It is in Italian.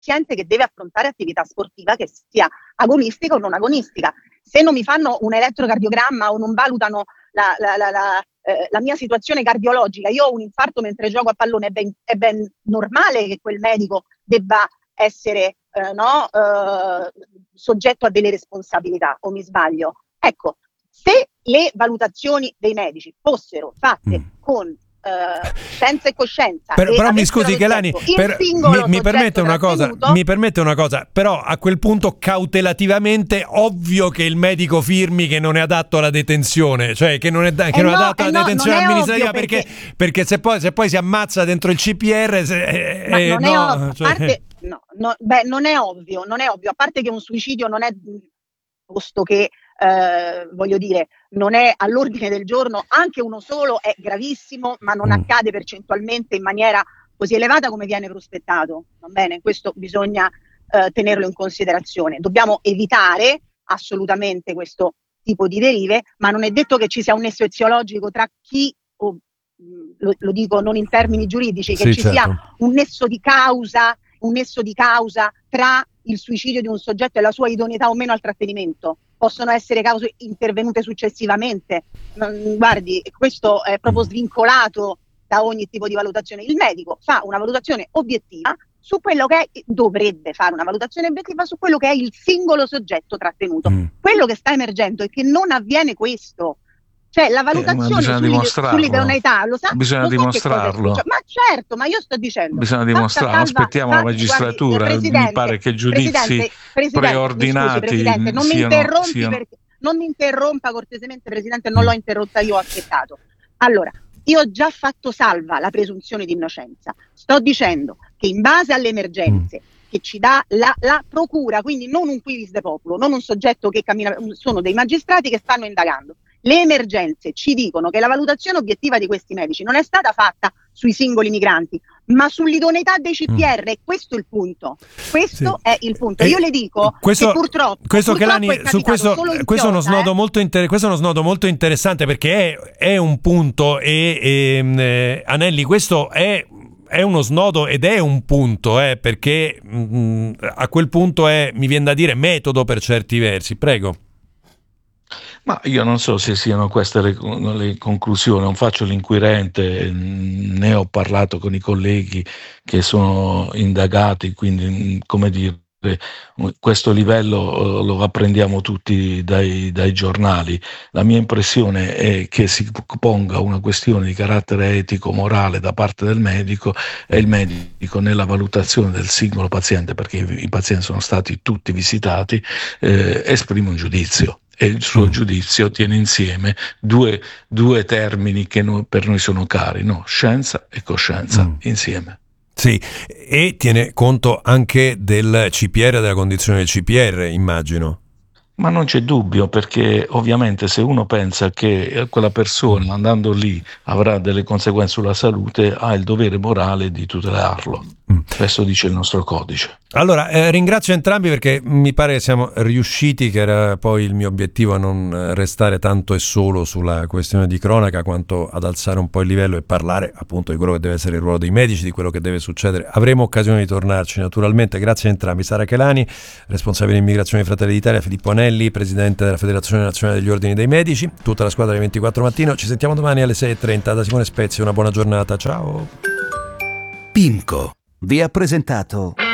paziente che deve affrontare attività sportiva, che sia agonistica o non agonistica. Se non mi fanno un elettrocardiogramma o non valutano la mia situazione cardiologica, io ho un infarto mentre gioco a pallone, è ben normale che quel medico debba essere soggetto a delle responsabilità, o mi sbaglio? Ecco, se le valutazioni dei medici fossero fatte con scienza e coscienza, però mi scusi Chelani, mi permette una cosa, però a quel punto cautelativamente ovvio che il medico firmi che non è adatto alla detenzione, cioè che non è adatto alla detenzione amministrativa, perché se poi si ammazza dentro il CPR non è ovvio, a parte che un suicidio non è, posto che voglio dire, non è all'ordine del giorno, anche uno solo è gravissimo, ma non accade percentualmente in maniera così elevata come viene prospettato, va bene? Questo bisogna tenerlo in considerazione. Dobbiamo evitare assolutamente questo tipo di derive, ma non è detto che ci sia un nesso eziologico tra chi, lo dico non in termini giuridici, che ci sia un nesso di causa tra il suicidio di un soggetto e la sua idoneità o meno al trattenimento. Possono essere cause intervenute successivamente. Guardi, questo è proprio svincolato da ogni tipo di valutazione. Il medico fa una valutazione obiettiva su quello che dovrebbe fare una valutazione obiettiva su quello che è il singolo soggetto trattenuto. Quello che sta emergendo è che non avviene questo. Cioè la valutazione sull'idoneità bisogna dimostrarlo. Ma certo, ma io sto dicendo bisogna dimostrarlo, aspettiamo la magistratura. Mi pare che giudizi preordinati. Presidente, non mi interrompa cortesemente, Presidente, non l'ho interrotta io, ho aspettato. Allora, io ho già fatto salva la presunzione di innocenza. Sto dicendo che in base alle emergenze che ci dà la procura, quindi non un quivis de populo, non un soggetto che cammina, sono dei magistrati che stanno indagando. Le emergenze ci dicono che la valutazione obiettiva di questi medici non è stata fatta sui singoli migranti, ma sull'idoneità dei CPR. Questo è il punto. È il punto. Io le dico che purtroppo Chelani, questo è uno snodo molto interessante, perché è un punto Anelli, questo è uno snodo ed è un punto, perché a quel punto mi viene da dire metodo per certi versi. Prego. Ma io non so se siano queste le conclusioni, non faccio l'inquirente, ne ho parlato con i colleghi che sono indagati, quindi come dire, questo livello lo apprendiamo tutti dai giornali. La mia impressione è che si ponga una questione di carattere etico-morale da parte del medico, e il medico nella valutazione del singolo paziente, perché i pazienti sono stati tutti visitati, esprime un giudizio. E il suo giudizio tiene insieme due termini che per noi sono cari, no? Scienza e coscienza insieme. Sì, e tiene conto anche del CPR, della condizione del CPR, immagino. Ma non c'è dubbio, perché ovviamente se uno pensa che quella persona andando lì avrà delle conseguenze sulla salute, ha il dovere morale di tutelarlo. Questo dice il nostro codice. Allora, ringrazio entrambi, perché mi pare che siamo riusciti, che era poi il mio obiettivo, a non restare tanto e solo sulla questione di cronaca, quanto ad alzare un po' il livello e parlare appunto di quello che deve essere il ruolo dei medici, di quello che deve succedere. Avremo occasione di tornarci naturalmente. Grazie a entrambi. Sara Chelani, responsabile immigrazione di Fratelli d'Italia, Filippo Anelli, presidente della Federazione Nazionale degli Ordini dei Medici, tutta la squadra del 24 Mattino. Ci sentiamo domani alle 6:30 da Simone Spezia. Una buona giornata, ciao. PIMCO vi ha presentato